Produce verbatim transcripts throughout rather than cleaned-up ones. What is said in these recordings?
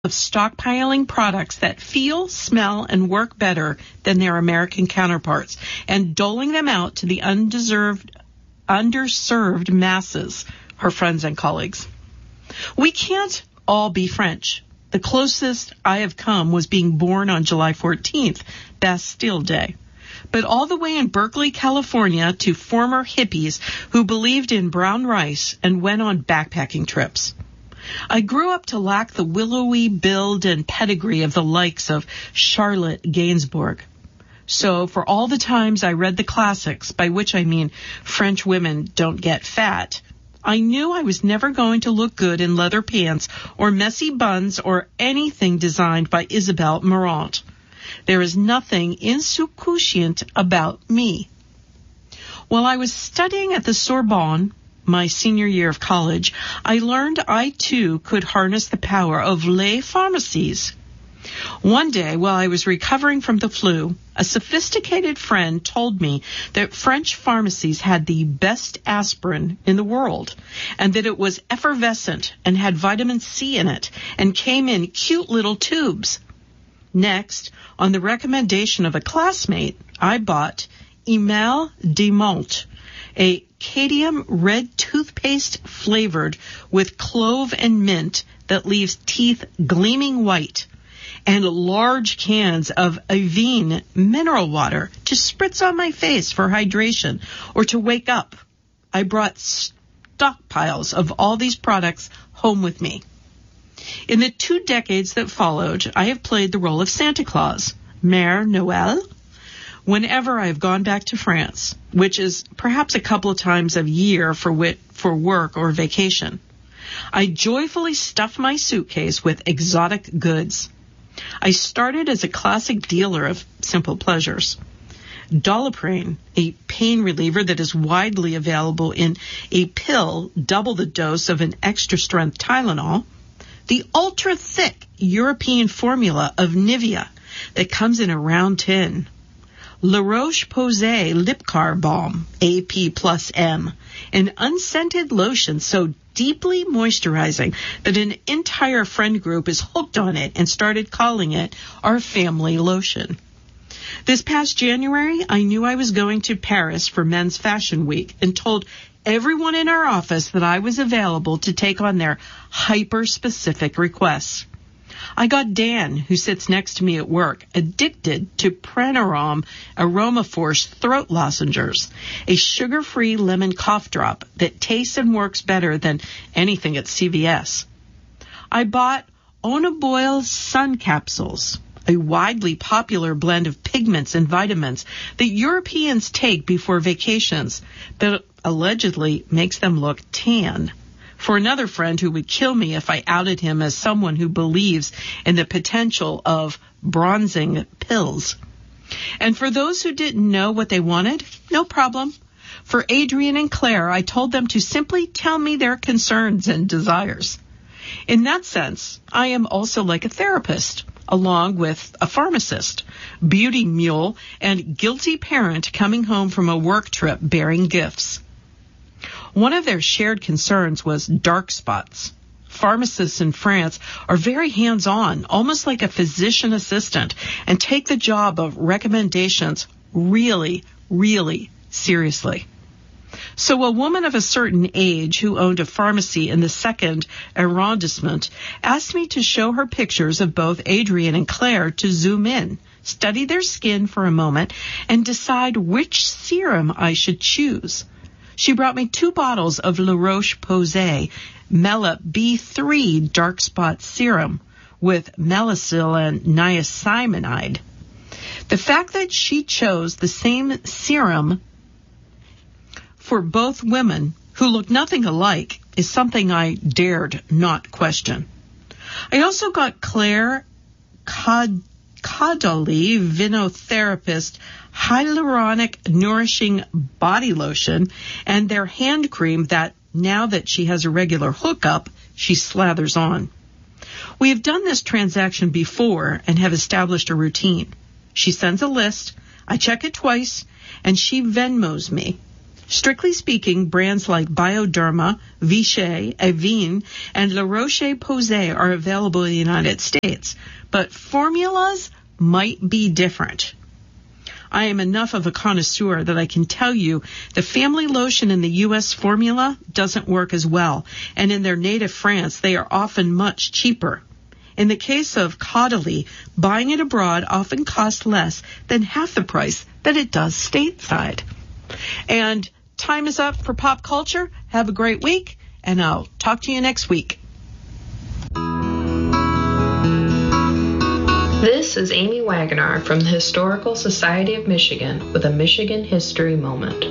of stockpiling products that feel, smell, and work better than their American counterparts and doling them out to the undeserved, underserved masses, her friends and colleagues. We can't all be French. The closest I have come was being born on July fourteenth, Bastille Day. But all the way in Berkeley, California, to former hippies who believed in brown rice and went on backpacking trips. I grew up to lack the willowy build and pedigree of the likes of Charlotte Gainsbourg. So for all the times I read the classics, by which I mean French women don't get fat, I knew I was never going to look good in leather pants or messy buns or anything designed by Isabelle Marant. There is nothing insouciant about me. While I was studying at the Sorbonne, my senior year of college, I learned I too could harness the power of les pharmacies. One day, while I was recovering from the flu, a sophisticated friend told me that French pharmacies had the best aspirin in the world, and that it was effervescent and had vitamin C in it, and came in cute little tubes. Next, on the recommendation of a classmate, I bought Emile de Monte, a cadmium red toothpaste flavored with clove and mint that leaves teeth gleaming white, and large cans of Avene mineral water to spritz on my face for hydration or to wake up. I brought stockpiles of all these products home with me. In the two decades that followed, I have played the role of Santa Claus, Mère Noël, whenever I have gone back to France, which is perhaps a couple of times a year for wit, for work or vacation. I joyfully stuff my suitcase with exotic goods. I started as a classic dealer of simple pleasures. Doliprane, a pain reliever that is widely available in a pill double the dose of an extra-strength Tylenol. The ultra-thick European formula of Nivea that comes in a round tin. La Roche-Posay Lip Car Balm, A P plus M, an unscented lotion so deeply moisturizing that an entire friend group is hooked on it and started calling it our family lotion. This past January, I knew I was going to Paris for Men's Fashion Week and told everyone in our office that I was available to take on their hyper-specific requests. I got Dan, who sits next to me at work, addicted to Pranarom Aromaforce throat lozenges, a sugar-free lemon cough drop that tastes and works better than anything at C V S. I bought Onaboil Sun Capsules, a widely popular blend of pigments and vitamins that Europeans take before vacations that allegedly makes them look tan. For another friend who would kill me if I outed him as someone who believes in the potential of bronzing pills. And for those who didn't know what they wanted, no problem. For Adrian and Claire, I told them to simply tell me their concerns and desires. In that sense, I am also like a therapist, along with a pharmacist, beauty mule, and guilty parent coming home from a work trip bearing gifts. One of their shared concerns was dark spots. Pharmacists in France are very hands-on, almost like a physician assistant, and take the job of recommendations really, really seriously. So a woman of a certain age who owned a pharmacy in the second arrondissement asked me to show her pictures of both Adrian and Claire to zoom in, study their skin for a moment, and decide which serum I should choose. She brought me two bottles of La Roche-Posay Mela B three Dark Spot Serum with Melasyl and niacinamide. The fact that she chose the same serum for both women who look nothing alike is something I dared not question. I also got Claire Cod- Caudalie Vinotherapist Hyaluronic Nourishing Body Lotion and their hand cream that, now that she has a regular hookup, she slathers on. We have done this transaction before and have established a routine. She sends a list, I check it twice, and she Venmos me. Strictly speaking, brands like Bioderma, Vichy, Avene, and La Roche-Posay are available in the United States, but formulas might be different. I am enough of a connoisseur that I can tell you the family lotion in the U S formula doesn't work as well, and in their native France, they are often much cheaper. In the case of Caudalie, buying it abroad often costs less than half the price that it does stateside. And time is up for pop culture. Have a great week, and I'll talk to you next week. This is Amy Wagoner from the Historical Society of Michigan with a Michigan History Moment.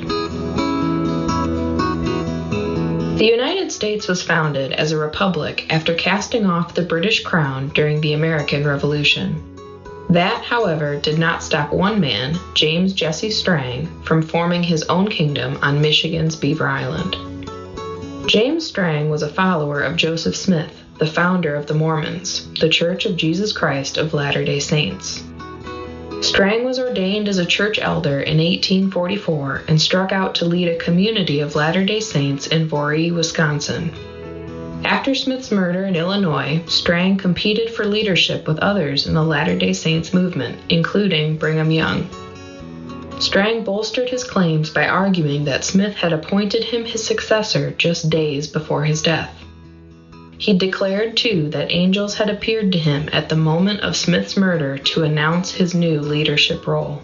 The United States was founded as a republic after casting off the British crown during the American Revolution. That, however, did not stop one man, James Jesse Strang, from forming his own kingdom on Michigan's Beaver Island. James Strang was a follower of Joseph Smith, the founder of the Mormons, the Church of Jesus Christ of Latter-day Saints. Strang was ordained as a church elder in eighteen forty-four and struck out to lead a community of Latter-day Saints in Voorhees, Wisconsin. After Smith's murder in Illinois, Strang competed for leadership with others in the Latter-day Saints movement, including Brigham Young. Strang bolstered his claims by arguing that Smith had appointed him his successor just days before his death. He declared, too, that angels had appeared to him at the moment of Smith's murder to announce his new leadership role.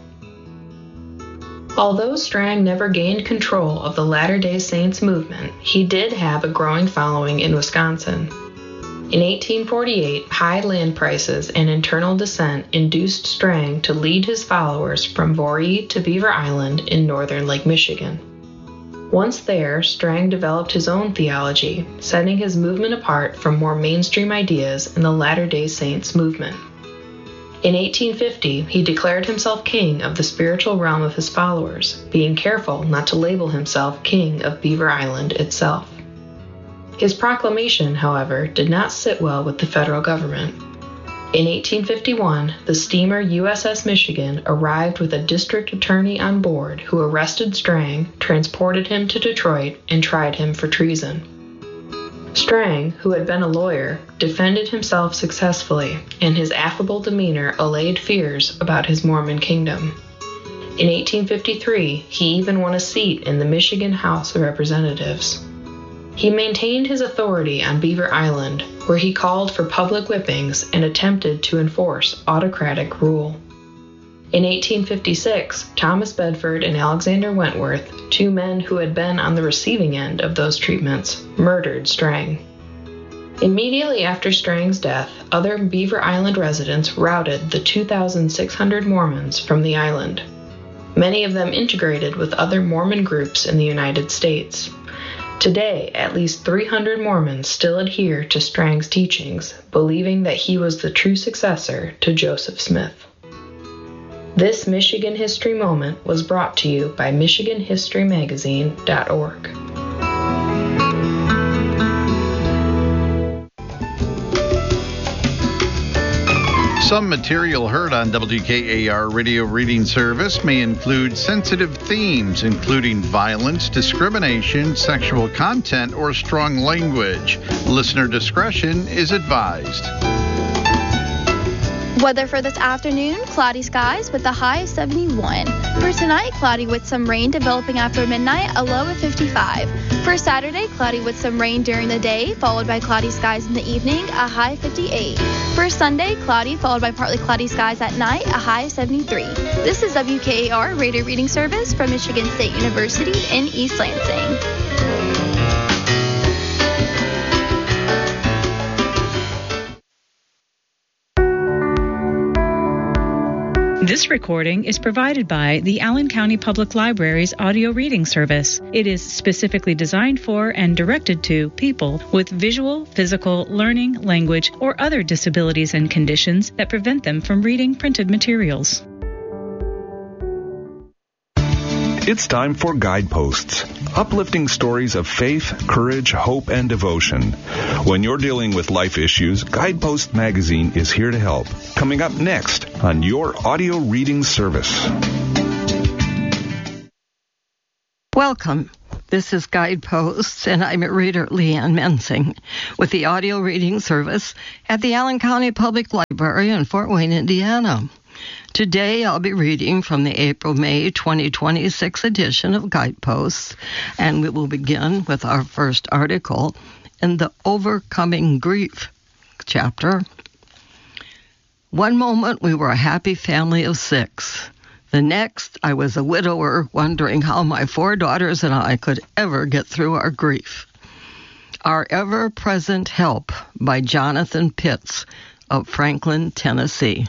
Although Strang never gained control of the Latter-day Saints movement, he did have a growing following in Wisconsin. In eighteen forty-eight, high land prices and internal dissent induced Strang to lead his followers from Voorhees to Beaver Island in northern Lake Michigan. Once there, Strang developed his own theology, setting his movement apart from more mainstream ideas in the Latter-day Saints movement. In eighteen fifty, he declared himself king of the spiritual realm of his followers, being careful not to label himself king of Beaver Island itself. His proclamation, however, did not sit well with the federal government. In eighteen fifty-one, the steamer U S S Michigan arrived with a district attorney on board who arrested Strang, transported him to Detroit, and tried him for treason. Strang, who had been a lawyer, defended himself successfully, and his affable demeanor allayed fears about his Mormon kingdom. In eighteen fifty-three, he even won a seat in the Michigan House of Representatives. He maintained his authority on Beaver Island, where he called for public whippings and attempted to enforce autocratic rule. In eighteen fifty-six, Thomas Bedford and Alexander Wentworth, two men who had been on the receiving end of those treatments, murdered Strang. Immediately after Strang's death, other Beaver Island residents routed the two thousand six hundred Mormons from the island. Many of them integrated with other Mormon groups in the United States. Today, at least three hundred Mormons still adhere to Strang's teachings, believing that he was the true successor to Joseph Smith. This Michigan History Moment was brought to you by Michigan History Magazine dot org. Some material heard on W K A R Radio Reading Service may include sensitive themes, including violence, discrimination, sexual content, or strong language. Listener discretion is advised. Weather for this afternoon, cloudy skies with a high of seventy-one. For tonight, cloudy with some rain developing after midnight, a low of fifty-five. For Saturday, cloudy with some rain during the day, followed by cloudy skies in the evening, a high of fifty-eight. For Sunday, cloudy followed by partly cloudy skies at night, a high of seventy-three. This is W K A R Radio Reading Service from Michigan State University in East Lansing. This recording is provided by the Allen County Public Library's audio reading service. It is specifically designed for and directed to people with visual, physical, learning, language, or other disabilities and conditions that prevent them from reading printed materials. It's time for Guideposts, uplifting stories of faith, courage, hope, and devotion. When you're dealing with life issues, Guidepost Magazine is here to help. Coming up next on your audio reading service. Welcome. This is Guideposts, and I'm reader Leanne Mensing with the audio reading service at the Allen County Public Library in Fort Wayne, Indiana. Today I'll be reading from the April-May twenty twenty-six edition of Guideposts, and we will begin with our first article in the Overcoming Grief chapter. One moment we were a happy family of six. The next, I was a widower, wondering how my four daughters and I could ever get through our grief. Our Ever-Present Help by Jonathan Pitts of Franklin, Tennessee.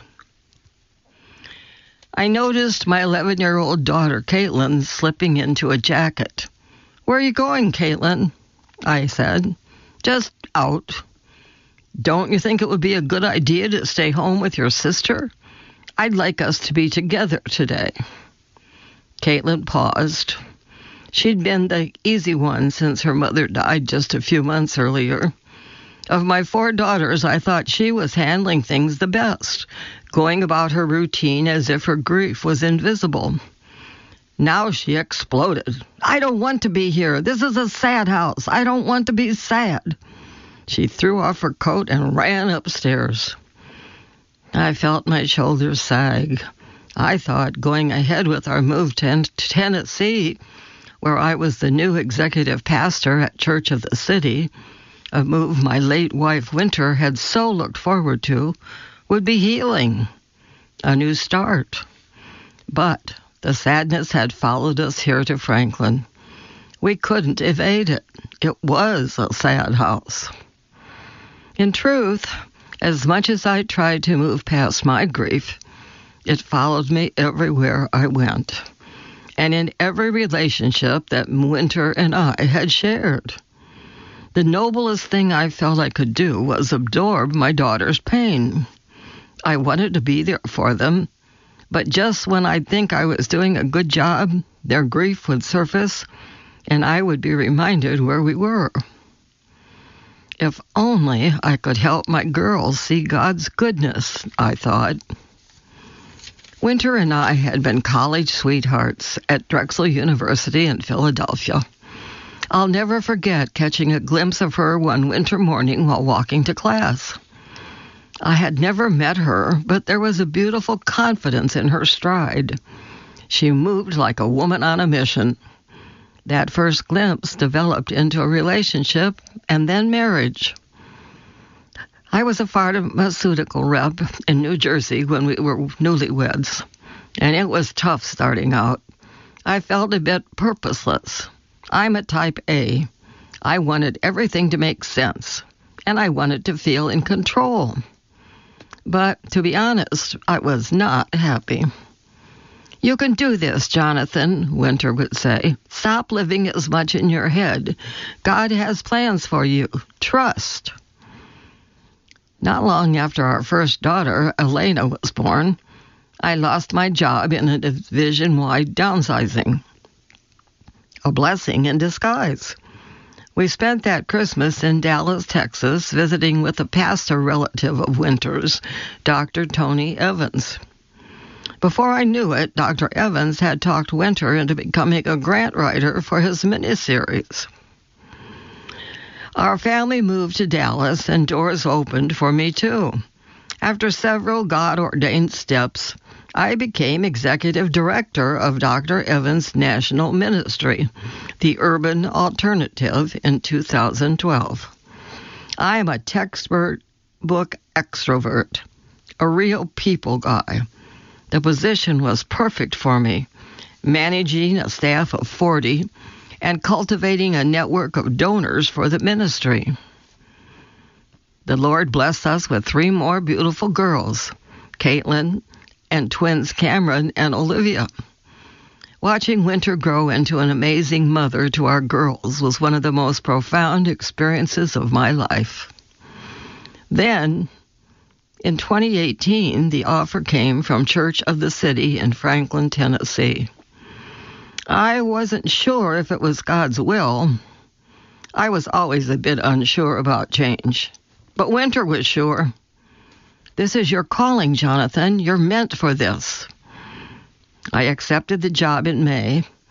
I noticed my eleven-year-old daughter, Caitlin, slipping into a jacket. "Where are you going, Caitlin?" I said. "Just out." "Don't you think it would be a good idea to stay home with your sister? I'd like us to be together today." Caitlin paused. She'd been the easy one since her mother died just a few months earlier. Of my four daughters, I thought she was handling things the best, going about her routine as if her grief was invisible. Now she exploded. "I don't want to be here. This is a sad house. I don't want to be sad." She threw off her coat and ran upstairs. I felt my shoulders sag. I thought going ahead with our move to Tennessee, where I was the new executive pastor at Church of the City, a move my late wife Winter had so looked forward to, would be healing, a new start. But the sadness had followed us here to Franklin. We couldn't evade it. It was a sad house. In truth, as much as I tried to move past my grief, it followed me everywhere I went, and in every relationship that Winter and I had shared. The noblest thing I felt I could do was absorb my daughter's pain. I wanted to be there for them, but just when I'd think I was doing a good job, their grief would surface, and I would be reminded where we were. If only I could help my girls see God's goodness, I thought. Winter and I had been college sweethearts at Drexel University in Philadelphia. I'll never forget catching a glimpse of her one winter morning while walking to class. I had never met her, but there was a beautiful confidence in her stride. She moved like a woman on a mission. That first glimpse developed into a relationship and then marriage. I was a pharmaceutical rep in New Jersey when we were newlyweds, and it was tough starting out. I felt a bit purposeless. I'm a type A. I wanted everything to make sense, and I wanted to feel in control. But to be honest, I was not happy. "You can do this, Jonathan," Winter would say. "Stop living as much in your head. God has plans for you. Trust." Not long after our first daughter, Elena, was born, I lost my job in a division-wide downsizing. A blessing in disguise. We spent that Christmas in Dallas, Texas, visiting with a pastor relative of Winter's, Doctor Tony Evans. Before I knew it, Doctor Evans had talked Winter into becoming a grant writer for his miniseries. Our family moved to Dallas, and doors opened for me too. After several God-ordained steps, I became executive director of Doctor Evans' national ministry, the Urban Alternative, in two thousand twelve. I am a textbook extrovert, a real people guy. The position was perfect for me, managing a staff of forty and cultivating a network of donors for the ministry. The Lord blessed us with three more beautiful girls, Caitlin and twins Cameron and Olivia. Watching Winter grow into an amazing mother to our girls was one of the most profound experiences of my life. Then, in twenty eighteen, the offer came from Church of the City in Franklin, Tennessee. I wasn't sure if it was God's will. I was always a bit unsure about change. But Winter was sure. "This is your calling, Jonathan. You're meant for this." I accepted the job in May.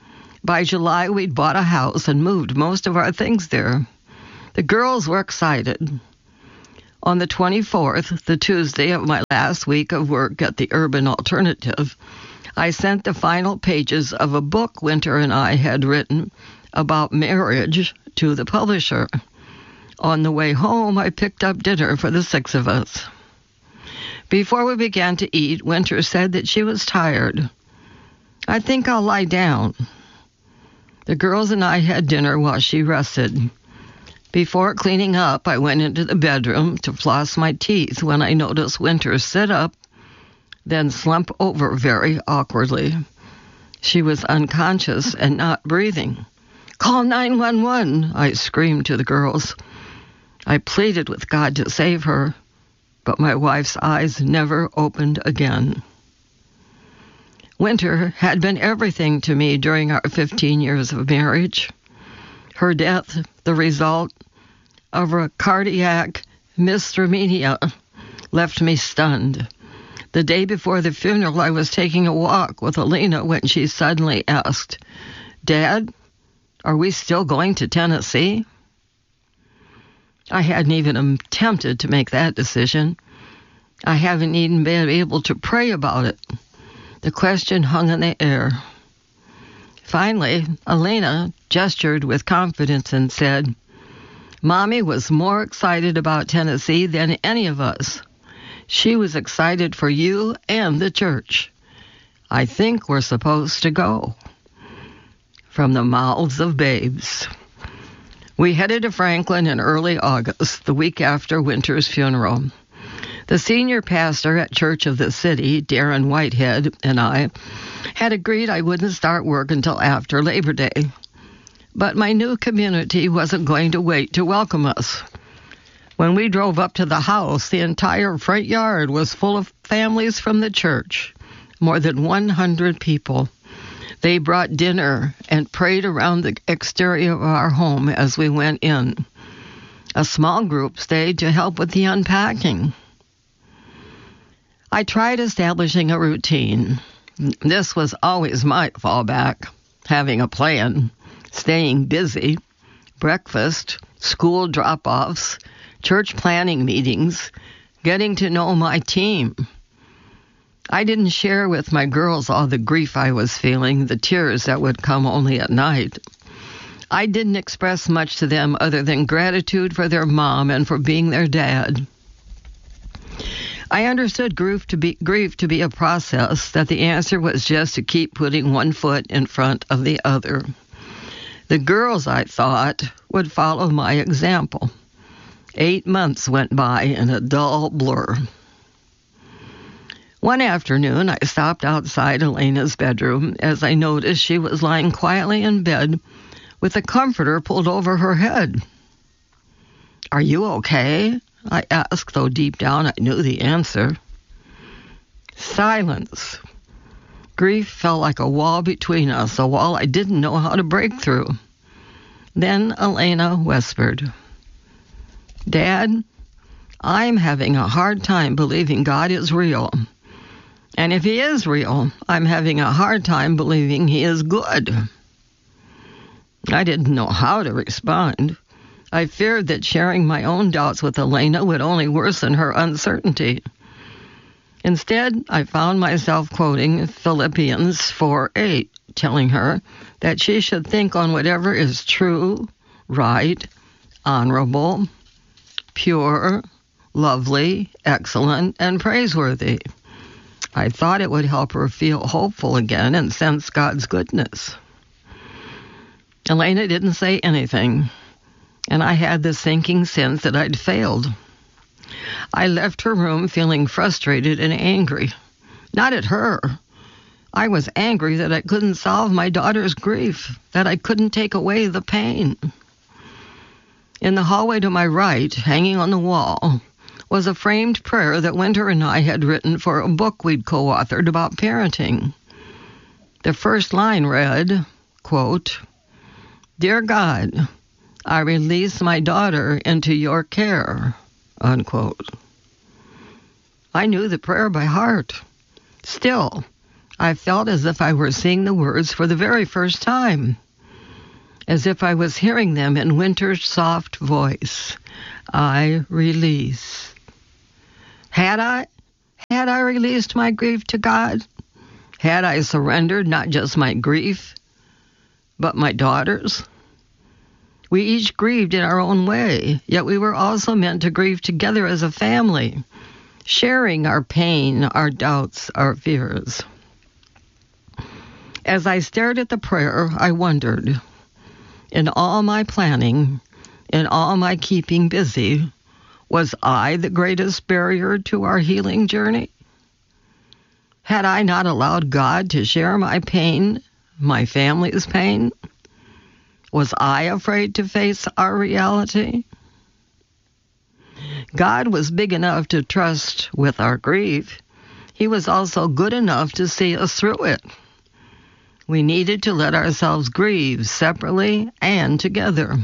By July, we'd bought a house and moved most of our things there. The girls were excited. On the twenty-fourth, the Tuesday of my last week of work at the Urban Alternative, I sent the final pages of a book Winter and I had written about marriage to the publisher. On the way home, I picked up dinner for the six of us. Before we began to eat, Winter said that she was tired. "I think I'll lie down." The girls and I had dinner while she rested. Before cleaning up, I went into the bedroom to floss my teeth when I noticed Winter sit up, then slump over very awkwardly. She was unconscious and not breathing. "Call nine one one, I screamed to the girls. I pleaded with God to save her, but my wife's eyes never opened again. Winter had been everything to me during our fifteen years of marriage. Her death, the result of a cardiac misthemia, left me stunned. The day before the funeral, I was taking a walk with Elena when she suddenly asked, "Dad, are we still going to Tennessee?" I hadn't even attempted to make that decision. I haven't even been able to pray about it. The question hung in the air. Finally, Elena gestured with confidence and said, "Mommy was more excited about Tennessee than any of us. She was excited for you and the church. I think we're supposed to go." From the mouths of babes. We headed to Franklin in early August, the week after Winter's funeral. The senior pastor at Church of the City, Darren Whitehead, and I had agreed I wouldn't start work until after Labor Day. But my new community wasn't going to wait to welcome us. When we drove up to the house, the entire front yard was full of families from the church, more than one hundred people. They brought dinner and prayed around the exterior of our home as we went in. A small group stayed to help with the unpacking. I tried establishing a routine. This was always my fallback, having a plan, staying busy, breakfast, school drop-offs, church planning meetings, getting to know my team. I didn't share with my girls all the grief I was feeling, the tears that would come only at night. I didn't express much to them other than gratitude for their mom and for being their dad. I understood grief to be grief to be a process, that the answer was just to keep putting one foot in front of the other. The girls, I thought, would follow my example. Eight months went by in a dull blur. One afternoon, I stopped outside Elena's bedroom as I noticed she was lying quietly in bed with a comforter pulled over her head. "Are you okay?" I asked, though deep down I knew the answer. Silence. Grief felt like a wall between us, a wall I didn't know how to break through. Then Elena whispered, "Dad, I'm having a hard time believing God is real. And if he is real, I'm having a hard time believing he is good." I didn't know how to respond. I feared that sharing my own doubts with Elena would only worsen her uncertainty. Instead, I found myself quoting Philippians four eight, telling her that she should think on whatever is true, right, honorable, pure, lovely, excellent, and praiseworthy. I thought it would help her feel hopeful again and sense God's goodness. Elena didn't say anything, and I had the sinking sense that I'd failed. I left her room feeling frustrated and angry. Not at her. I was angry that I couldn't solve my daughter's grief, that I couldn't take away the pain. In the hallway to my right, hanging on the wall, was a framed prayer that Winter and I had written for a book we'd co-authored about parenting. The first line read, quote, "Dear God, I release my daughter into your care," unquote. I knew the prayer by heart. Still, I felt as if I were seeing the words for the very first time, as if I was hearing them in Winter's soft voice. I release. Had I? Had I released my grief to God? Had I surrendered not just my grief, but my daughters? We each grieved in our own way, yet we were also meant to grieve together as a family, sharing our pain, our doubts, our fears. As I stared at the prayer, I wondered, in all my planning, in all my keeping busy, was I the greatest barrier to our healing journey? Had I not allowed God to share my pain, my family's pain? Was I afraid to face our reality? God was big enough to trust with our grief. He was also good enough to see us through it. We needed to let ourselves grieve separately and together.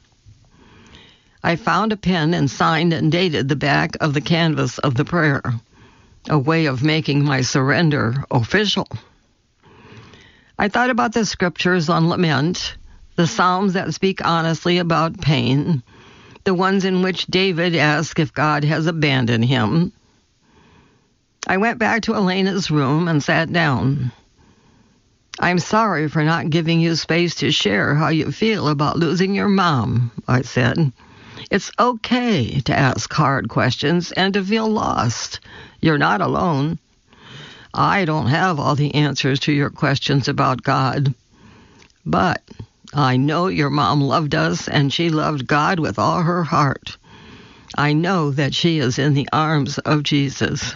I found a pen and signed and dated the back of the canvas of the prayer, a way of making my surrender official. I thought about the scriptures on lament, the Psalms that speak honestly about pain, the ones in which David asks if God has abandoned him. I went back to Elena's room and sat down. I'm sorry for not giving you space to share how you feel about losing your mom, I said. It's okay to ask hard questions and to feel lost. You're not alone. I don't have all the answers to your questions about God, but I know your mom loved us and she loved God with all her heart. I know that she is in the arms of Jesus.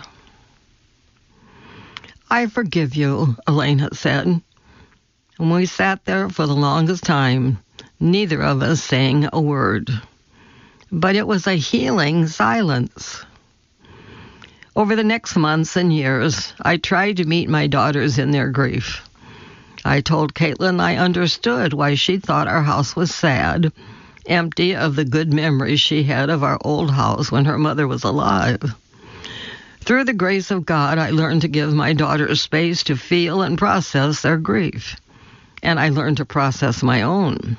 I forgive you, Elena said. And we sat there for the longest time, neither of us saying a word. But it was a healing silence. Over the next months and years, I tried to meet my daughters in their grief. I told Caitlin I understood why she thought our house was sad, empty of the good memories she had of our old house when her mother was alive. Through the grace of God, I learned to give my daughters space to feel and process their grief, and I learned to process my own.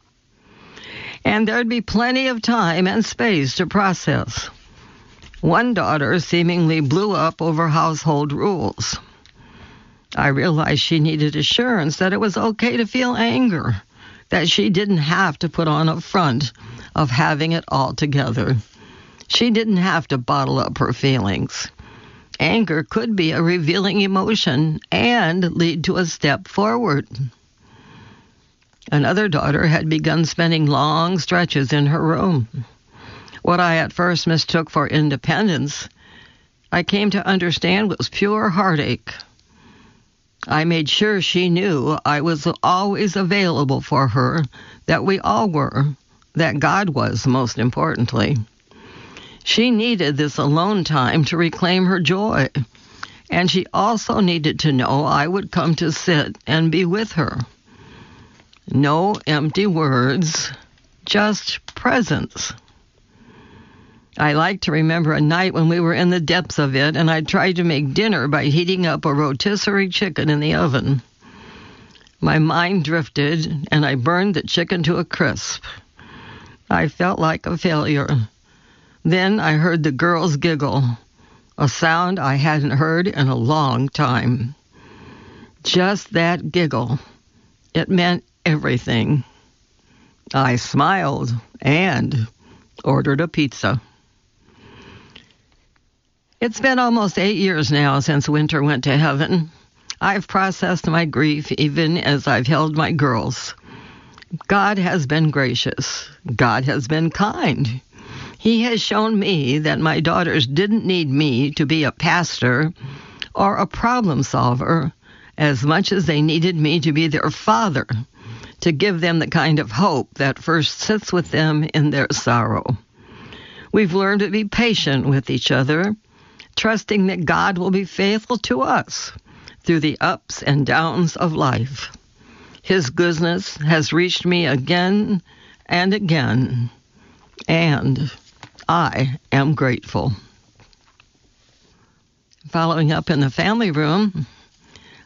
And there'd be plenty of time and space to process. One daughter seemingly blew up over household rules. I realized she needed assurance that it was okay to feel anger, that she didn't have to put on a front of having it all together. She didn't have to bottle up her feelings. Anger could be a revealing emotion and lead to a step forward. Another daughter had begun spending long stretches in her room. What I at first mistook for independence, I came to understand was pure heartache. I made sure she knew I was always available for her, that we all were, that God was, most importantly. She needed this alone time to reclaim her joy, and she also needed to know I would come to sit and be with her. No empty words, just presence. I like to remember a night when we were in the depths of it, and I tried to make dinner by heating up a rotisserie chicken in the oven. My mind drifted, and I burned the chicken to a crisp. I felt like a failure. Then I heard the girls giggle, a sound I hadn't heard in a long time. Just that giggle. It meant everything. I smiled and ordered a pizza. It's been almost eight years now since Winter went to heaven. I've processed my grief even as I've held my girls. God has been gracious. God has been kind. He has shown me that my daughters didn't need me to be a pastor or a problem solver as much as they needed me to be their father, to give them the kind of hope that first sits with them in their sorrow. We've learned to be patient with each other, trusting that God will be faithful to us through the ups and downs of life. His goodness has reached me again and again, and I am grateful. Following up in the family room,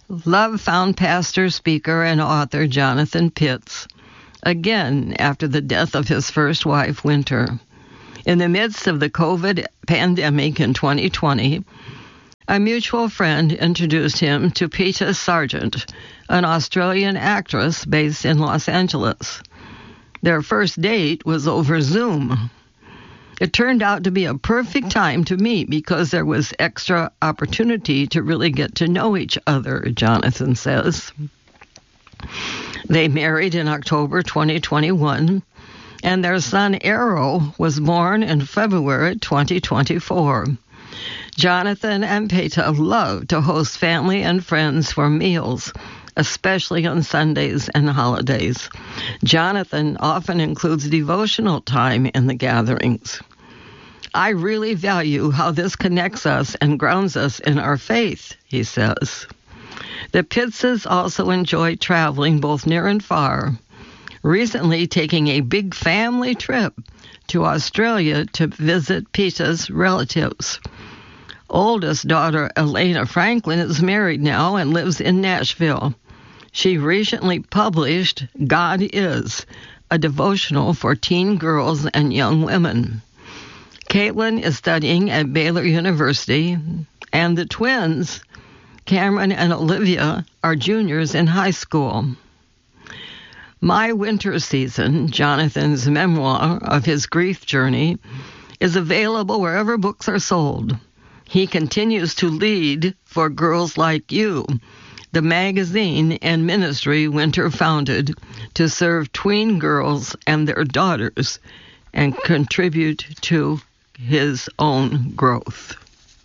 Love found pastor, speaker, and author Jonathan Pitts again after the death of his first wife, Winter. In the midst of the COVID pandemic in twenty twenty, a mutual friend introduced him to Peta Sargent, an Australian actress based in Los Angeles. Their first date was over Zoom. It turned out to be a perfect time to meet because there was extra opportunity to really get to know each other, Jonathan says. They married in October twenty twenty-one, and their son Arrow was born in February twenty twenty-four. Jonathan and Peta love to host family and friends for meals, especially on Sundays and holidays. Jonathan often includes devotional time in the gatherings. I really value how this connects us and grounds us in our faith, he says. The Pittses also enjoy traveling both near and far, recently taking a big family trip to Australia to visit Peta's relatives. Oldest daughter, Elena Franklin, is married now and lives in Nashville. She recently published God Is, a devotional for teen girls and young women. Caitlin is studying at Baylor University, and the twins, Cameron and Olivia, are juniors in high school. My Winter Season, Jonathan's memoir of his grief journey, is available wherever books are sold. He continues to lead For Girls Like You, the magazine and ministry Winter founded to serve tween girls and their daughters and contribute to his own growth.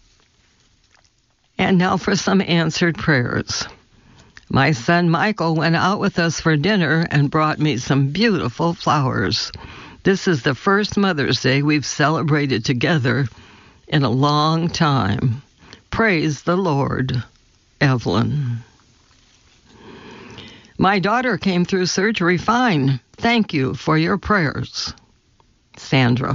And now for some answered prayers. My son Michael went out with us for dinner and brought me some beautiful flowers. This is the first Mother's Day we've celebrated together in a long time. Praise the Lord, Evelyn. My daughter came through surgery fine. Thank you for your prayers, Sandra.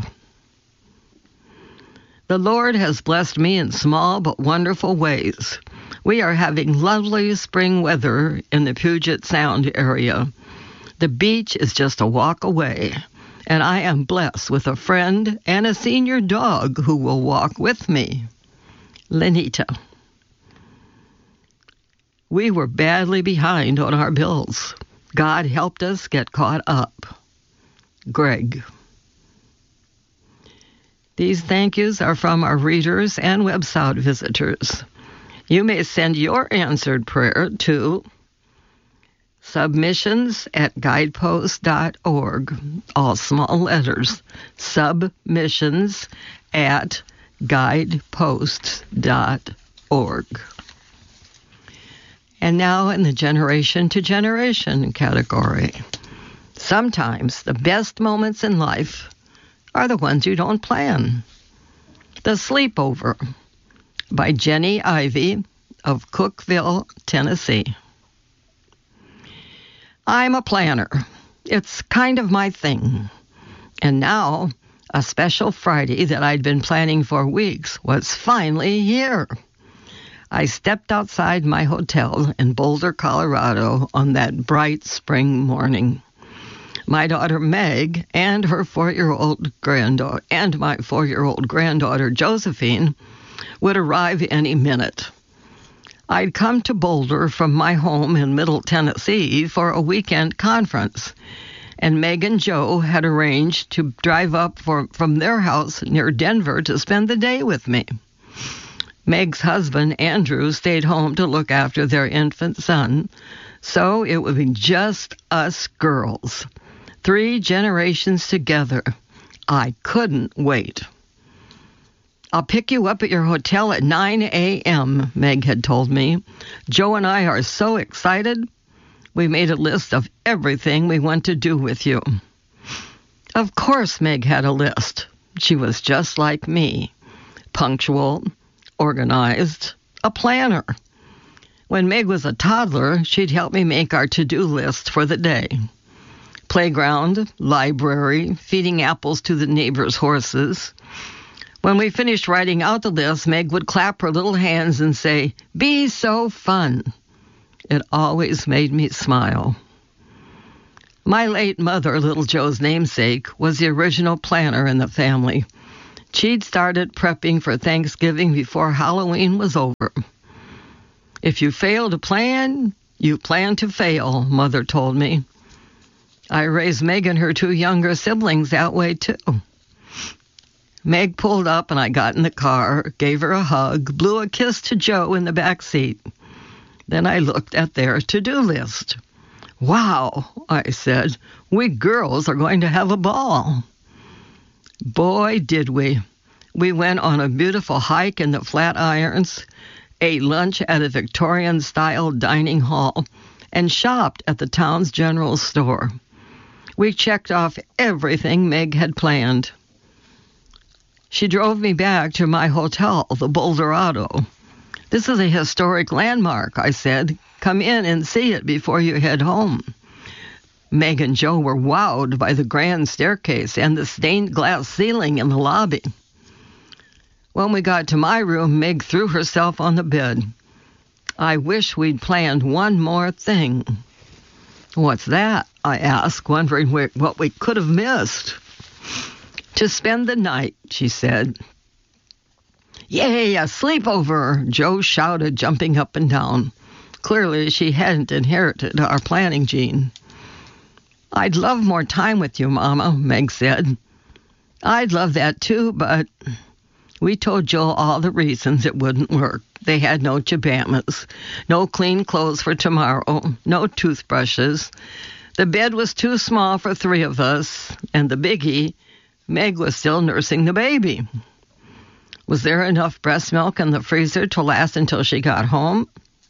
The Lord has blessed me in small but wonderful ways. We are having lovely spring weather in the Puget Sound area. The beach is just a walk away, and I am blessed with a friend and a senior dog who will walk with me, Lenita. We were badly behind on our bills. God helped us get caught up, Greg. These thank yous are from our readers and website visitors. You may send your answered prayer to submissions at guidepost dot org, all small letters, submissions at guidepost dot org. And now in the generation to generation category. Sometimes the best moments in life are the ones you don't plan. The Sleepover by Jenny Ivey of Cookeville, Tennessee. I'm a planner. It's kind of my thing. And now, a special Friday that I'd been planning for weeks was finally here. I stepped outside my hotel in Boulder, Colorado on that bright spring morning. My daughter Meg and her four-year-old granddaughter and my four-year-old granddaughter Josephine would arrive any minute. I'd come to Boulder from my home in Middle Tennessee for a weekend conference, and Meg and Joe had arranged to drive up for, from their house near Denver to spend the day with me. Meg's husband, Andrew, stayed home to look after their infant son, so it would be just us girls. Three generations together. I couldn't wait. I'll pick you up at your hotel at nine a.m., Meg had told me. Joe and I are so excited. We made a list of everything we want to do with you. Of course Meg had a list. She was just like me. Punctual, organized, a planner. When Meg was a toddler, she'd help me make our to-do list for the day. Playground, library, feeding apples to the neighbor's horses. When we finished writing out the list, Meg would clap her little hands and say, "Be so fun." It always made me smile. My late mother, Little Joe's namesake, was the original planner in the family. She'd started prepping for Thanksgiving before Halloween was over. If you fail to plan, you plan to fail, Mother told me. I raised Meg and her two younger siblings that way, too. Meg pulled up and I got in the car, gave her a hug, blew a kiss to Joe in the back seat. Then I looked at their to-do list. Wow, I said, we girls are going to have a ball. Boy, did we. We went on a beautiful hike in the Flatirons, ate lunch at a Victorian-style dining hall, and shopped at the town's general store. We checked off everything Meg had planned. She drove me back to my hotel, the Boulderado. This is a historic landmark, I said. Come in and see it before you head home. Meg and Joe were wowed by the grand staircase and the stained glass ceiling in the lobby. When we got to my room, Meg threw herself on the bed. I wish we'd planned one more thing. What's that? I asked, wondering what we could have missed. To spend the night, she said. Yay, a sleepover, Joe shouted, jumping up and down. Clearly, she hadn't inherited our planning gene. I'd love more time with you, Mama, Meg said. I'd love that too, but we told Joe all the reasons it wouldn't work. They had no chabamas, no clean clothes for tomorrow, no toothbrushes. The bed was too small for three of us, and the biggie, Meg was still nursing the baby. Was there enough breast milk in the freezer to last until she got home?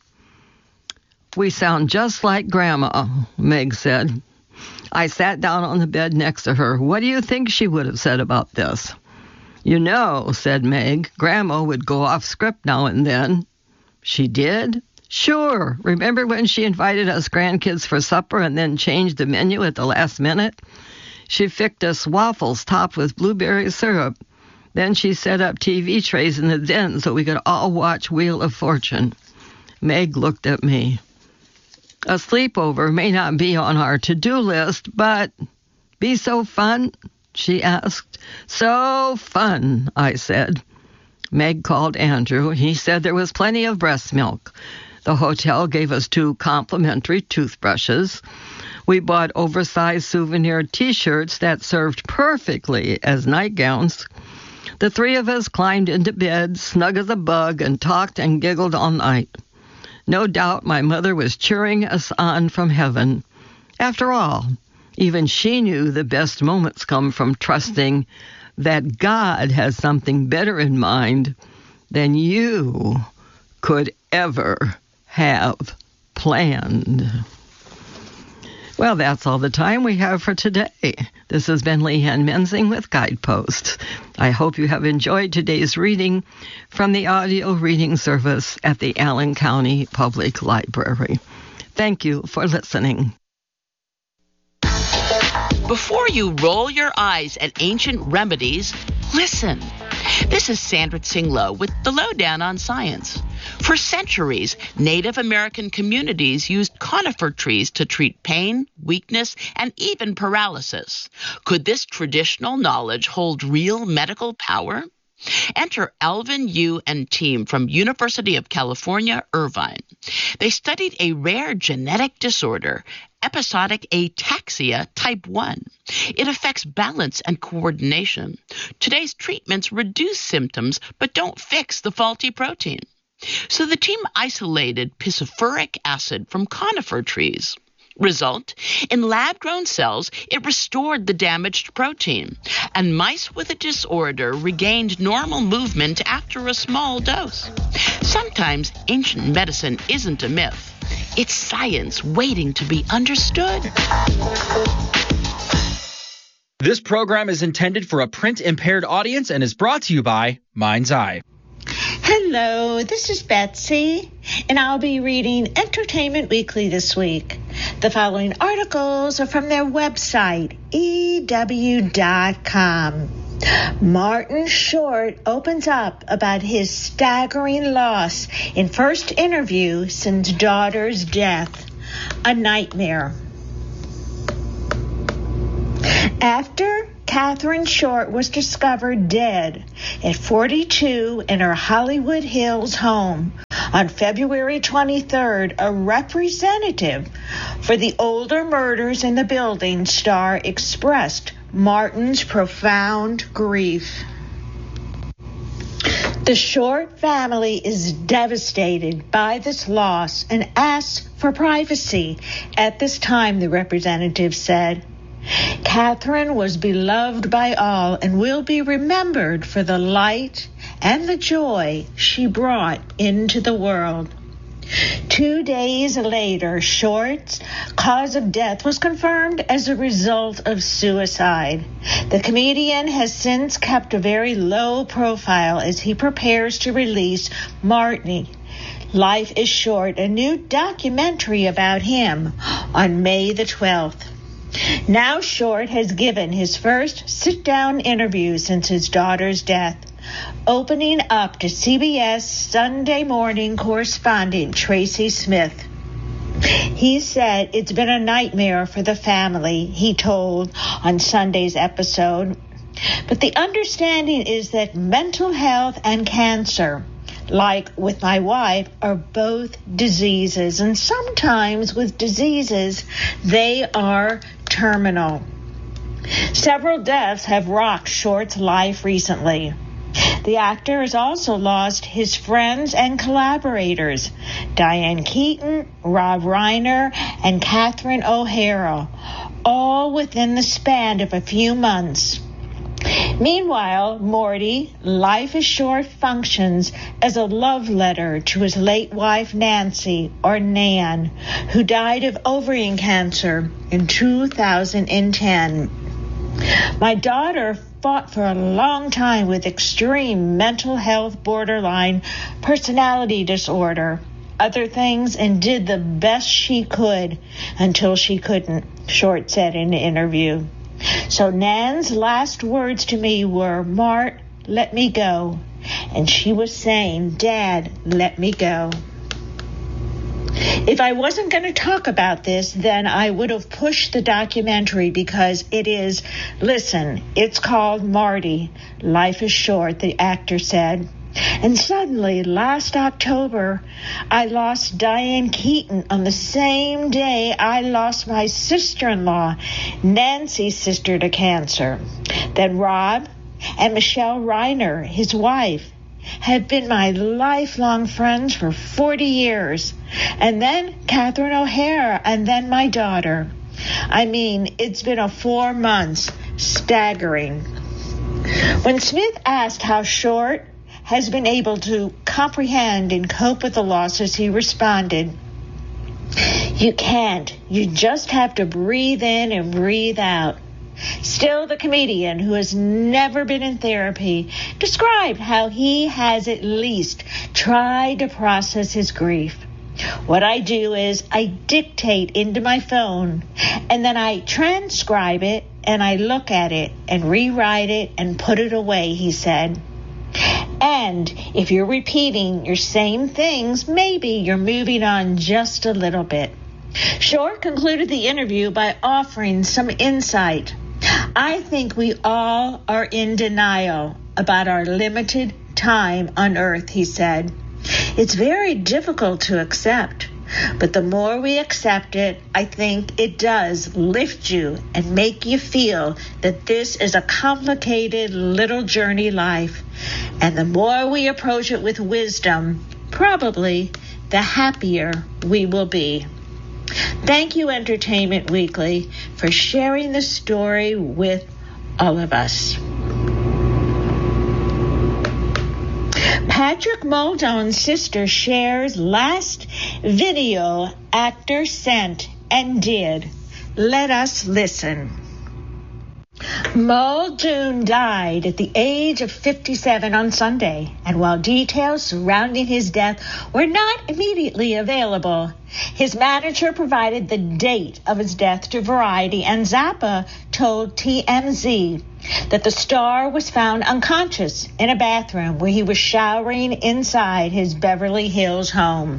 We sound just like Grandma, Meg said. I sat down on the bed next to her. What do you think she would have said about this? You know, said Meg, Grandma would go off script now and then. She did? Sure. Remember when she invited us grandkids for supper and then changed the menu at the last minute? She fixed us waffles topped with blueberry syrup. Then she set up T V trays in the den so we could all watch Wheel of Fortune. Meg looked at me. A sleepover may not be on our to-do list, but be so fun, she asked. So fun, I said. Meg called Andrew. He said there was plenty of breast milk. The hotel gave us two complimentary toothbrushes. We bought oversized souvenir T-shirts that served perfectly as nightgowns. The three of us climbed into bed, snug as a bug, and talked and giggled all night. No doubt my mother was cheering us on from heaven. After all, even she knew the best moments come from trusting that God has something better in mind than you could ever have planned. Well, that's all the time we have for today. This has been Leanne Menzing with Guideposts. I hope you have enjoyed today's reading from the audio reading service at the Allen County Public Library. Thank you for listening. Before you roll your eyes at ancient remedies, listen. This is Sandra Tsinglow with the Lowdown on Science. For centuries, Native American communities used conifer trees to treat pain, weakness, and even paralysis. Could this traditional knowledge hold real medical power? Enter Alvin Yu and team from University of California, Irvine. They studied a rare genetic disorder, episodic ataxia type one. It affects balance and coordination. Today's treatments reduce symptoms but don't fix the faulty protein. So the team isolated pisophyric acid from conifer trees. Result, in lab-grown cells, it restored the damaged protein, and mice with a disorder regained normal movement after a small dose. Sometimes ancient medicine isn't a myth. It's science waiting to be understood. This program is intended for a print-impaired audience and is brought to you by Mind's Eye. Hello, this is Betsy, and I'll be reading Entertainment Weekly this week. The following articles are from their website, E W dot com. Martin Short opens up about his staggering loss in first interview since daughter's death. A nightmare. After Catherine Short was discovered dead at forty-two in her Hollywood Hills home on February twenty-third, a representative for the Older Murders in the Building star expressed Martin's profound grief. The Short family is devastated by this loss and asks for privacy at this time, the representative said. Catherine was beloved by all and will be remembered for the light and the joy she brought into the world. Two days later, Short's cause of death was confirmed as a result of suicide. The comedian has since kept a very low profile as he prepares to release Marty, Life is Short, a new documentary about him, on May the twelfth. Now Short has given his first sit-down interview since his daughter's death, opening up to C B S Sunday morning correspondent Tracy Smith. He said it's been a nightmare for the family, he told on Sunday's episode. But the understanding is that mental health and cancer, like with my wife, are both diseases. And sometimes with diseases, they are terminal. Several deaths have rocked Short's life recently. The actor has also lost his friends and collaborators, Diane Keaton, Rob Reiner, and Catherine O'Hara, all within the span of a few months. Meanwhile, Morty, Life is Short, functions as a love letter to his late wife Nancy, or Nan, who died of ovarian cancer in two thousand ten. My daughter fought for a long time with extreme mental health borderline personality disorder, other things, and did the best she could until she couldn't, Short said in an interview. So Nan's last words to me were, Mart, let me go. And she was saying, Dad, let me go. If I wasn't going to talk about this, then I would have pushed the documentary because it is, listen, it's called Marty, Life is Short, the actor said. And suddenly, last October, I lost Diane Keaton on the same day I lost my sister-in-law, Nancy's sister, to cancer. Then Rob and Michelle Reiner, his wife, have been my lifelong friends for forty years. And then Catherine O'Hara, and then my daughter. I mean, it's been a four months. Staggering. When Smith asked how Short has been able to comprehend and cope with the losses, he responded, You can't. You just have to breathe in and breathe out. Still, the comedian, who has never been in therapy, described how he has at least tried to process his grief. What I do is I dictate into my phone, and then I transcribe it, and I look at it and rewrite it and put it away, he said. And if you're repeating your same things, maybe you're moving on just a little bit. Short concluded the interview by offering some insight. I think we all are in denial about our limited time on Earth, he said. It's very difficult to accept, but the more we accept it, I think it does lift you and make you feel that this is a complicated little journey life. And the more we approach it with wisdom, probably the happier we will be. Thank you, Entertainment Weekly, for sharing the story with all of us. Patrick Muldoon's sister shares last video actor sent and did. Let us listen. Muldoon died at the age of fifty-seven on Sunday, and while details surrounding his death were not immediately available, his manager provided the date of his death to Variety, and Zappa told T M Z that the star was found unconscious in a bathroom where he was showering inside his Beverly Hills home.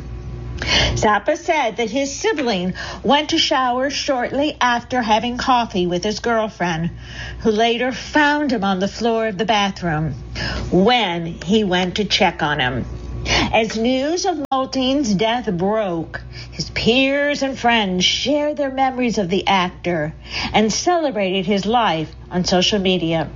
Zappa said that his sibling went to shower shortly after having coffee with his girlfriend, who later found him on the floor of the bathroom when he went to check on him. As news of Muldoon's death broke, his peers and friends shared their memories of the actor and celebrated his life on social media.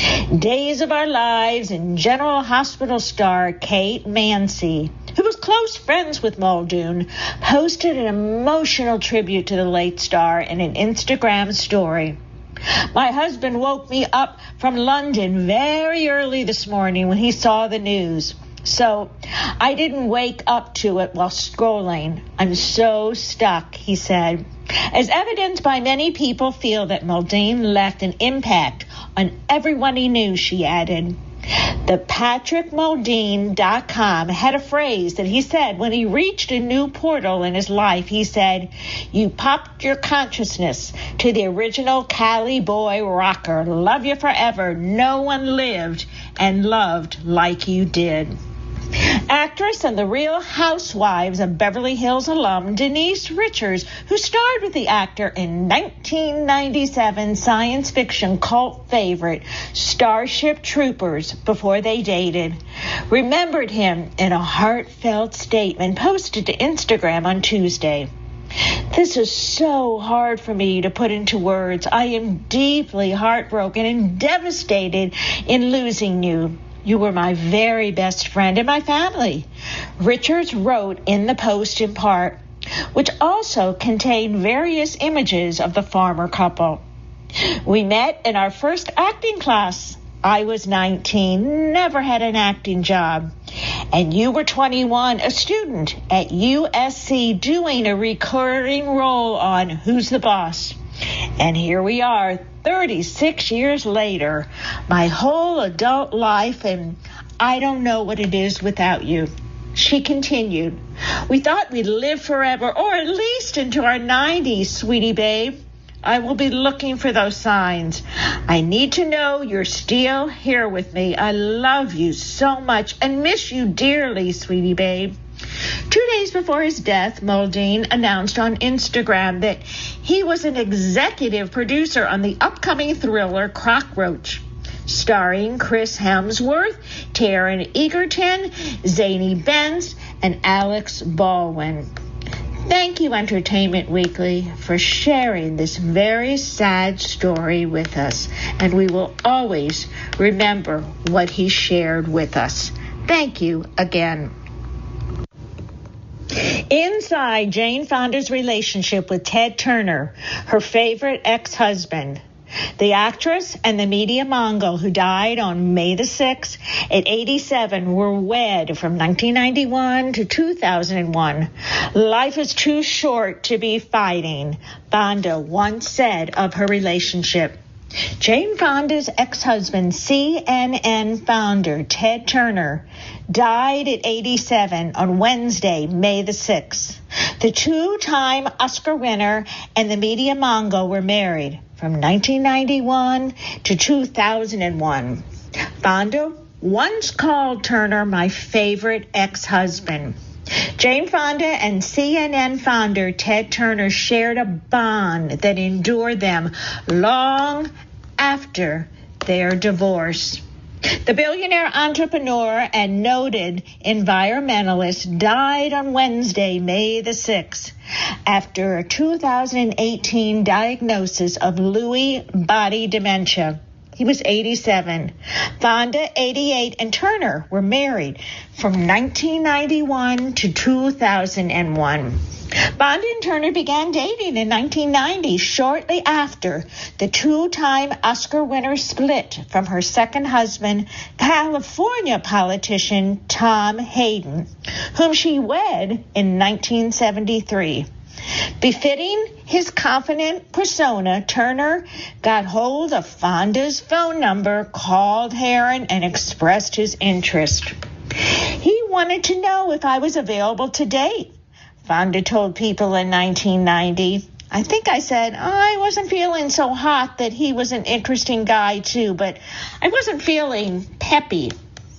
Days of Our Lives and General Hospital star Kate Mansi, who was close friends with Muldoon, posted an emotional tribute to the late star in an Instagram story. My husband woke me up from London very early this morning when he saw the news. So I didn't wake up to it while scrolling. I'm so stuck, he said. As evidenced by many people feel that Muldoon left an impact on everyone he knew, she added. The Patrick Muldoon dot com had a phrase that he said when he reached a new portal in his life. He said, "You popped your consciousness to the original Cali boy rocker. Love you forever. No one lived and loved like you did." Actress and the Real Housewives of Beverly Hills alum Denise Richards, who starred with the actor in nineteen ninety-seven science fiction cult favorite Starship Troopers before they dated, remembered him in a heartfelt statement posted to Instagram on Tuesday. "This is so hard for me to put into words. I am deeply heartbroken and devastated in losing you. You were my very best friend and my family," Richards wrote in the post in part, which also contained various images of the former couple. "We met in our first acting class. I was nineteen, never had an acting job. And you were twenty-one, a student at U S C doing a recurring role on Who's the Boss? And here we are, thirty-six years later, my whole adult life, and I don't know what it is without you." She continued, "We thought we'd live forever, or at least into our nineties, sweetie babe. I will be looking for those signs. I need to know you're still here with me. I love you so much and miss you dearly, sweetie babe." Two days before his death, Muldoon announced on Instagram that he was an executive producer on the upcoming thriller Cockroach, starring Chris Hemsworth, Taron Egerton, Zany Benz, and Alex Baldwin. Thank you, Entertainment Weekly, for sharing this very sad story with us, and we will always remember what he shared with us. Thank you again. Inside Jane Fonda's relationship with Ted Turner, her favorite ex-husband. The actress and the media mogul who died on May the sixth at eighty-seven were wed from nineteen ninety-one to two thousand one. "Life is too short to be fighting," Fonda once said of her relationship. Jane Fonda's ex-husband, C N N founder Ted Turner, died at eighty-seven on Wednesday, May the sixth. The two-time Oscar winner and the media mogul were married from nineteen ninety-one to two thousand one. Fonda once called Turner my favorite ex-husband. Jane Fonda and C N N founder Ted Turner shared a bond that endured them long after their divorce. The billionaire entrepreneur and noted environmentalist died on Wednesday, May the sixth, after a two thousand eighteen diagnosis of Lewy body dementia. He was eighty-seven. Fonda, eighty-eight, and Turner were married from nineteen ninety-one to two thousand one. Fonda and Turner began dating in nineteen ninety, shortly after the two-time Oscar winner split from her second husband, California politician Tom Hayden, whom she wed in nineteen seventy-three. Befitting his confident persona, Turner got hold of Fonda's phone number, called Herron, and expressed his interest. He wanted to know if I was available to date. Fonda told People in nineteen ninety. I think I said oh, I wasn't feeling so hot that he was an interesting guy, too, but I wasn't feeling peppy.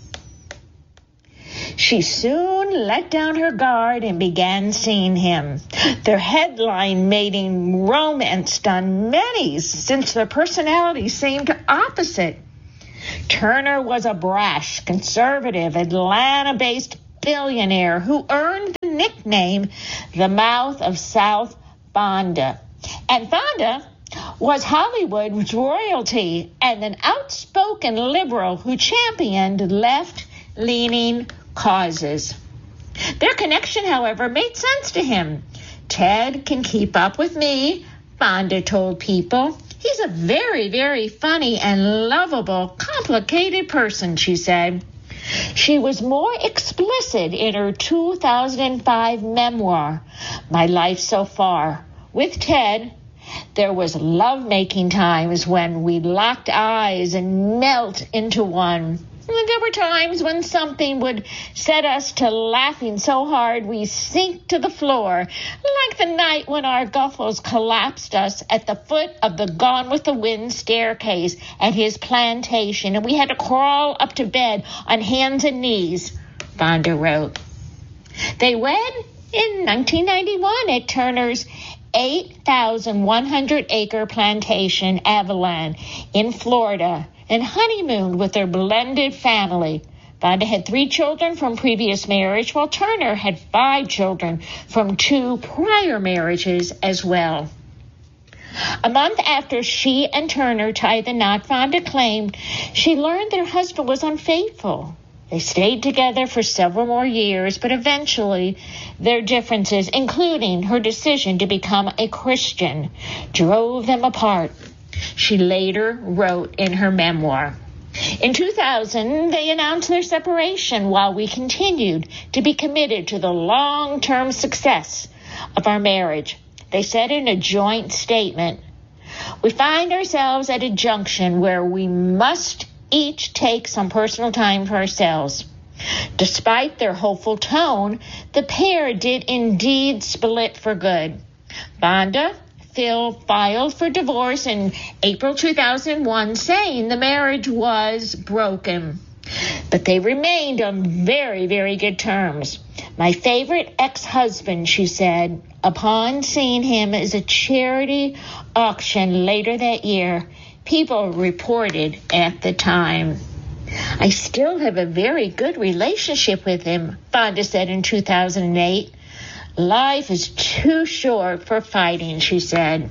She soon let down her guard and began seeing him. Their headline made him romanced on many, since their personalities seemed opposite. Turner was a brash, conservative, Atlanta-based billionaire who earned the nickname the Mouth of South Fonda. And Fonda was Hollywood's royalty and an outspoken liberal who championed left-leaning causes. Their connection, however, made sense to him. Ted can keep up with me, Fonda told People. He's a very, very funny and lovable, complicated person, she said. She was more explicit in her two thousand five memoir, My Life So Far. With Ted, there was love-making times when we locked eyes and melt into one. There were times when something would set us to laughing so hard we sink to the floor, like the night when our Guffels collapsed us at the foot of the Gone with the Wind staircase at his plantation, and we had to crawl up to bed on hands and knees, Fonda wrote. They wed in nineteen ninety-one at Turner's eight thousand one hundred acre plantation, Avalon, in Florida, and honeymooned with their blended family. Fonda had three children from previous marriage, while Turner had five children from two prior marriages as well. A month after she and Turner tied the knot, Fonda claimed she learned that her husband was unfaithful. They stayed together for several more years, but eventually their differences, including her decision to become a Christian, drove them apart. She later wrote in her memoir. In two thousand, they announced their separation while we continued to be committed to the long-term success of our marriage. They said in a joint statement, "We find ourselves at a junction where we must each take some personal time for ourselves." Despite their hopeful tone, the pair did indeed split for good. Fonda Phil filed for divorce in April two thousand one, saying the marriage was broken. But they remained on very, very good terms. "My favorite ex-husband," she said, upon seeing him at a charity auction later that year, People reported at the time. "I still have a very good relationship with him," Fonda said in two thousand eight. "Life is too short for fighting," she said.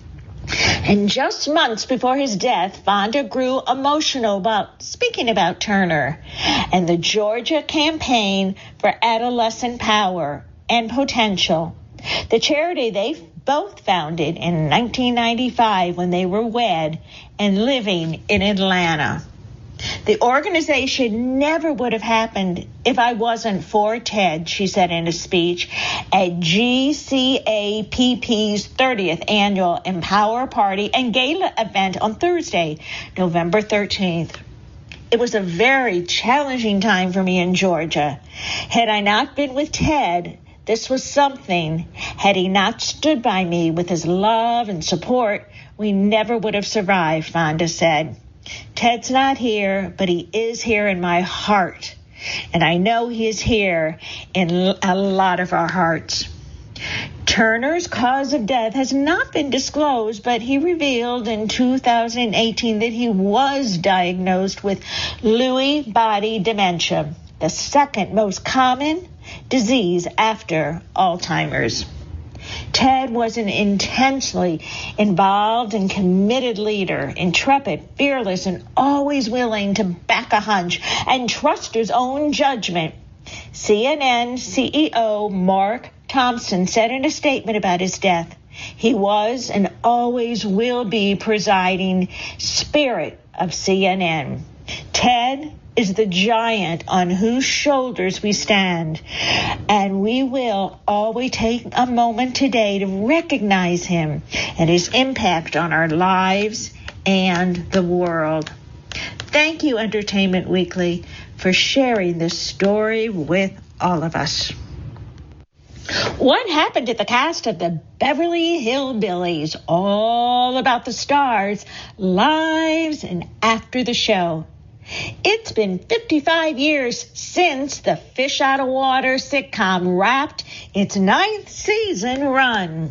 And just months before his death, Fonda grew emotional about speaking about Turner and the Georgia Campaign for Adolescent Power and Potential, the charity they both founded in nineteen ninety-five when they were wed and living in Atlanta. "The organization never would have happened if I wasn't for Ted," she said in a speech at G C A P P's thirtieth annual Empower Party and Gala event on Thursday, November thirteenth. "It was a very challenging time for me in Georgia. Had I not been with Ted, this was something. Had he not stood by me with his love and support, we never would have survived," Fonda said. "Ted's not here, but he is here in my heart. And I know he is here in a lot of our hearts." Turner's cause of death has not been disclosed, but he revealed in two thousand eighteen that he was diagnosed with Lewy body dementia, the second most common disease after Alzheimer's. Ted was an intensely involved and committed leader, intrepid, fearless, and always willing to back a hunch and trust his own judgment. C N N C E O Mark Thompson said in a statement about his death, "He was and always will be presiding spirit of C N N. Ted is the giant on whose shoulders we stand, and we will always take a moment today to recognize him and his impact on our lives and the world. Thank you, Entertainment Weekly, for sharing this story with all of us. What happened to the cast of the Beverly Hillbillies? All about the stars, lives, and after the show. It's been fifty-five years since the Fish Out of Water sitcom wrapped its ninth season run.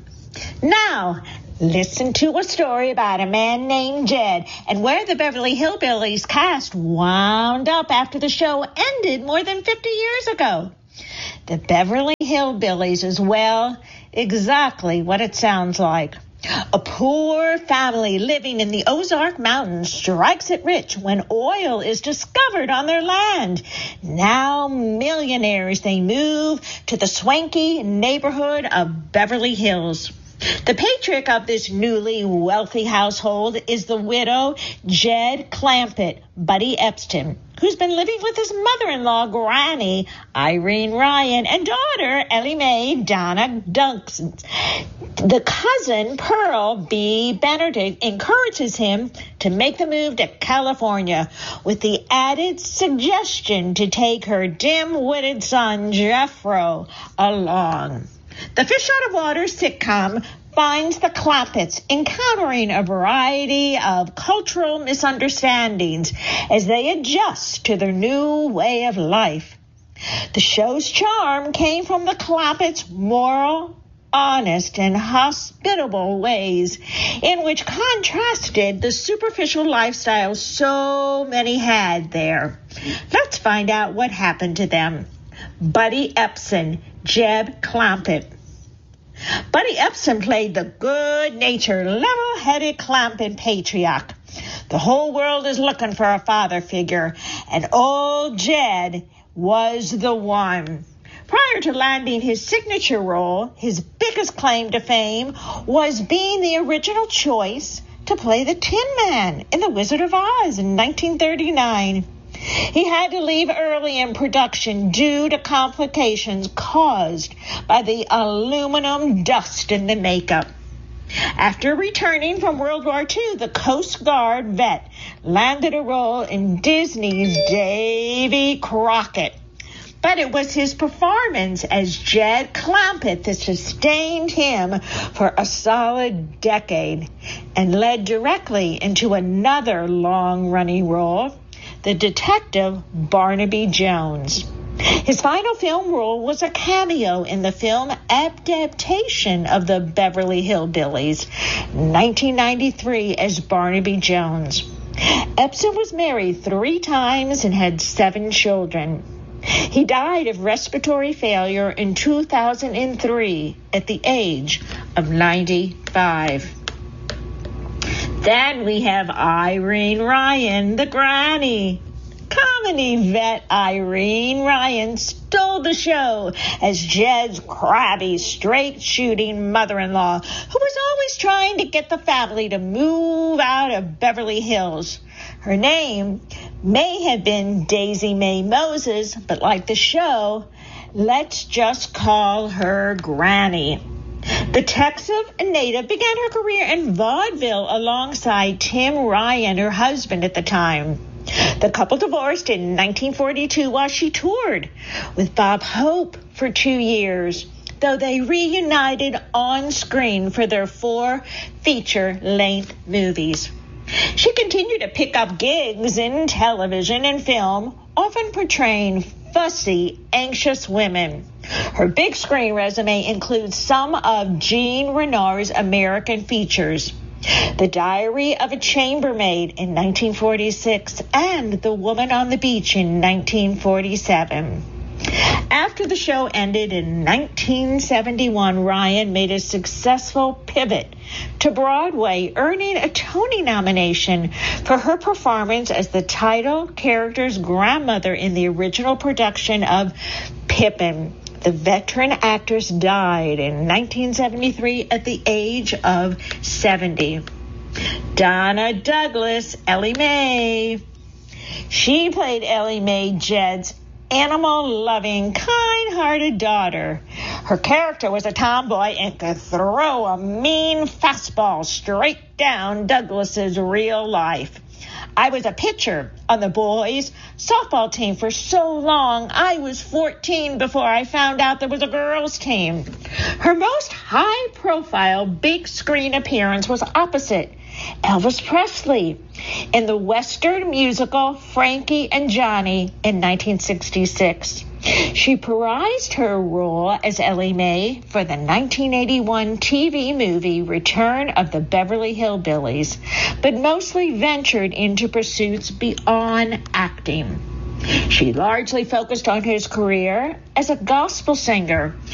Now, listen to a story about a man named Jed and where the Beverly Hillbillies cast wound up after the show ended more than fifty years ago. The Beverly Hillbillies is, well, exactly what it sounds like. A poor family living in the Ozark Mountains strikes it rich when oil is discovered on their land. Now millionaires, they move to the swanky neighborhood of Beverly Hills. The patriarch of this newly wealthy household is the widow Jed Clampett, Buddy Epson, who's been living with his mother-in-law, Granny Irene Ryan, and daughter, Ellie Mae Donna Duncan. The cousin, Pearl B. Benedict, encourages him to make the move to California with the added suggestion to take her dim-witted son, Jeffro, along. The Fish Out of Water sitcom finds the Clampetts encountering a variety of cultural misunderstandings as they adjust to their new way of life. The show's charm came from the Clampetts' moral, honest, and hospitable ways, in which contrasted the superficial lifestyle so many had there. Let's find out what happened to them. Buddy Epson, Jed Clampett. Buddy Epson played the good-natured, level-headed Clampett patriarch. The whole world is looking for a father figure, and old Jed was the one. Prior to landing his signature role, his biggest claim to fame was being the original choice to play the Tin Man in The Wizard of Oz in nineteen thirty-nine. He had to leave early in production due to complications caused by the aluminum dust in the makeup. After returning from World War Two, the Coast Guard vet landed a role in Disney's Davy Crockett. But it was his performance as Jed Clampett that sustained him for a solid decade and led directly into another long-running role, the detective Barnaby Jones. His final film role was a cameo in the film adaptation of the Beverly Hillbillies, nineteen ninety-three, as Barnaby Jones. Epson was married three times and had seven children. He died of respiratory failure in two thousand three at the age of ninety-five. Then we have Irene Ryan, the granny. Comedy vet Irene Ryan stole the show as Jed's crabby, straight-shooting mother-in-law, who was always trying to get the family to move out of Beverly Hills. Her name may have been Daisy Mae Moses, but like the show, let's just call her Granny. The Texas native began her career in vaudeville alongside Tim Ryan, her husband at the time. The couple divorced in nineteen forty-two while she toured with Bob Hope for two years, though they reunited on screen for their four feature-length movies. She continued to pick up gigs in television and film, often portraying fussy, anxious women. Her big screen resume includes some of Jean Renard's American features, The Diary of a Chambermaid in nineteen forty-six and The Woman on the Beach in nineteen forty-seven. After the show ended in nineteen seventy-one, Ryan made a successful pivot to Broadway, earning a Tony nomination for her performance as the title character's grandmother in the original production of Pippin. The veteran actress died in nineteen seventy-three at the age of seventy. Donna Douglas, Ellie Mae. She played Ellie Mae Jed's animal-loving, kind-hearted daughter. Her character was a tomboy and could throw a mean fastball straight down Douglas's real life. I was a pitcher on the boys' softball team for so long. I was fourteen before I found out there was a girls' team. Her most high-profile big-screen appearance was opposite Elvis Presley in the Western musical Frankie and Johnny in nineteen sixty-six. She reprised her role as Ellie Mae for the nineteen eighty-one T V movie Return of the Beverly Hillbillies, but mostly ventured into pursuits beyond acting. She largely focused on his career as a gospel singer,